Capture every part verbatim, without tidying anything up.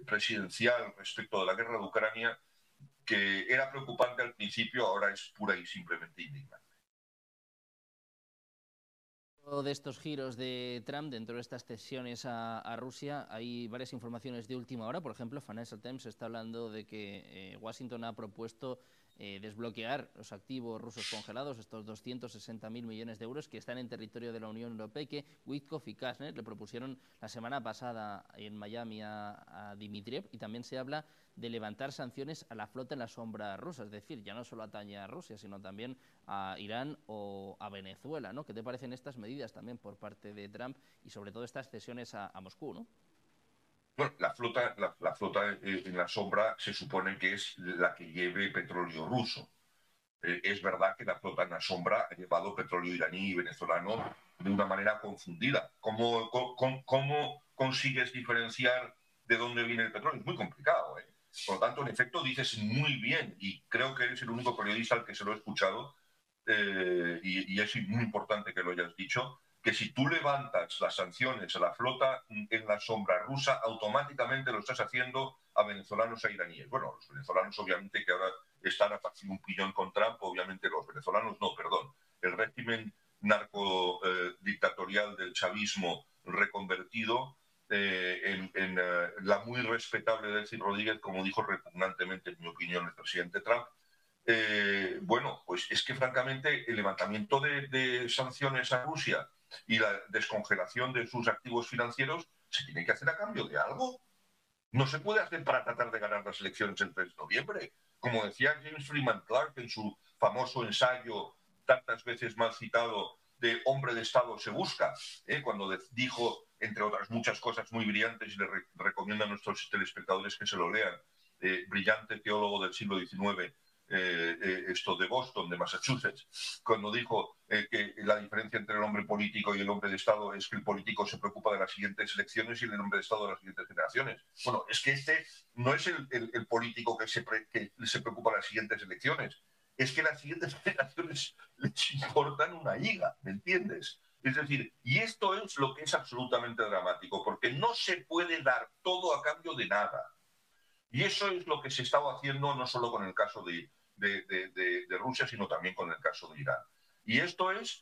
presidencial respecto de la guerra de Ucrania, que era preocupante al principio, ahora es pura y simplemente indignante. De estos giros de Trump dentro de estas cesiones a, a Rusia, hay varias informaciones de última hora. Por ejemplo, Financial Times está hablando de que eh, Washington ha propuesto eh, desbloquear los activos rusos congelados, estos doscientos sesenta mil millones de euros que están en territorio de la Unión Europea y que Witkoff y Kashner le propusieron la semana pasada en Miami a, a Dmitriev. Y también se habla de levantar sanciones a la flota en la sombra rusa, es decir, ya no solo atañe a Rusia, sino también a Irán o a Venezuela, ¿no? ¿Qué te parecen estas medidas también por parte de Trump y sobre todo estas cesiones a, a Moscú, ¿no? Bueno, la flota, la, la flota en la sombra se supone que es la que lleve petróleo ruso. Eh, es verdad que la flota en la sombra ha llevado petróleo iraní y venezolano de una manera confundida. ¿Cómo, cómo, cómo consigues diferenciar de dónde viene el petróleo? Es muy complicado, ¿eh? Por lo tanto, en efecto, dices muy bien, y creo que eres el único periodista al que se lo he escuchado, eh, y, y es muy importante que lo hayas dicho, que si tú levantas las sanciones a la flota en la sombra rusa, automáticamente lo estás haciendo a venezolanos e iraníes. Bueno, los venezolanos obviamente que ahora están a partir de un piñón con Trump, obviamente los venezolanos no, perdón. El régimen narco eh, dictatorial del chavismo reconvertido eh, en, en uh, la muy respetable Delcy Rodríguez, como dijo repugnantemente, en mi opinión, el presidente Trump. Eh, bueno, pues es que francamente el levantamiento de, de sanciones a Rusia y la descongelación de sus activos financieros se tiene que hacer a cambio de algo. No se puede hacer para tratar de ganar las elecciones el tres de noviembre. Como decía James Freeman Clark en su famoso ensayo, tantas veces mal citado, de Hombre de Estado se busca, ¿eh? Cuando dijo, entre otras muchas cosas muy brillantes, y le re recomiendo a nuestros telespectadores que se lo lean, eh, brillante teólogo del siglo diecinueve, Eh, eh, esto de Boston, de Massachusetts, cuando dijo eh, que la diferencia entre el hombre político y el hombre de Estado es que el político se preocupa de las siguientes elecciones y el hombre de Estado de las siguientes generaciones. Bueno, es que este no es el, el, el político que se, pre, que se preocupa de las siguientes elecciones, es que las siguientes generaciones les importan una higa, ¿me entiendes? Es decir, y esto es lo que es absolutamente dramático, porque no se puede dar todo a cambio de nada. Y eso es lo que se estaba haciendo no solo con el caso de, de, de, de, de Rusia, sino también con el caso de Irán. Y esto es,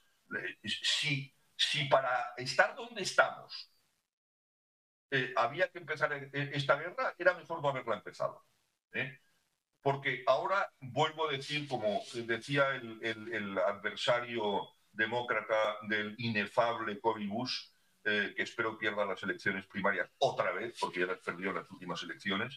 si, si para estar donde estamos eh, había que empezar esta guerra, era mejor no haberla empezado. ¿eh? Porque ahora vuelvo a decir, como decía el, el, el adversario demócrata del inefable Cory Bush, eh, que espero pierda las elecciones primarias otra vez, porque ya las perdió en las últimas elecciones,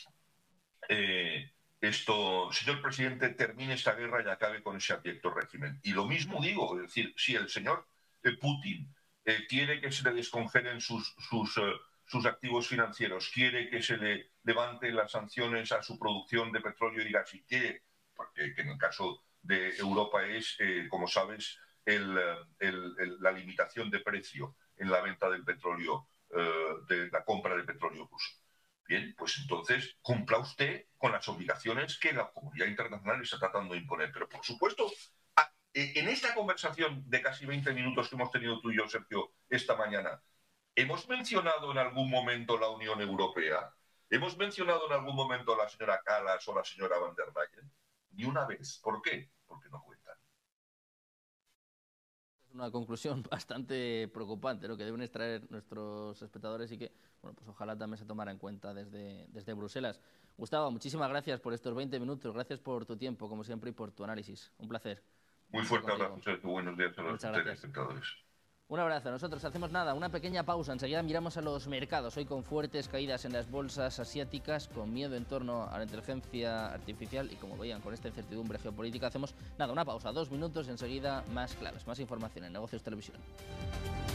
eh, esto, señor presidente, termine esta guerra y acabe con ese abyecto régimen. Y lo mismo digo, es decir, si el señor eh, Putin eh, quiere que se le descongelen sus, sus, uh, sus activos financieros, quiere que se le levanten las sanciones a su producción de petróleo y gas, y quiere, porque que en el caso de Europa es, eh, como sabes, el, el, el, la limitación de precio en la venta del petróleo, uh, de la compra de petróleo ruso. Bien, pues entonces cumpla usted con las obligaciones que la comunidad internacional está tratando de imponer. Pero por supuesto, en esta conversación de casi veinte minutos que hemos tenido tú y yo, Sergio, esta mañana, ¿hemos mencionado en algún momento la Unión Europea? ¿Hemos mencionado en algún momento a la señora Kallas o a la señora Van der Leyen? Ni una vez. ¿Por qué? Porque no cuentan. Es una conclusión bastante preocupante, lo que deben extraer nuestros espectadores y que, bueno, pues ojalá también se tomara en cuenta desde, desde Bruselas. Gustavo, muchísimas gracias por estos veinte minutos, gracias por tu tiempo, como siempre, y por tu análisis. Un placer. Muy fuerte abrazo, Sergio. Buenos días a los telespectadores. Un abrazo. Nosotros hacemos nada, una pequeña pausa. Enseguida miramos a los mercados. Hoy con fuertes caídas en las bolsas asiáticas, con miedo en torno a la inteligencia artificial y, como veían, con esta incertidumbre geopolítica, hacemos nada, una pausa, dos minutos y enseguida más claves, más información en Negocios Televisión.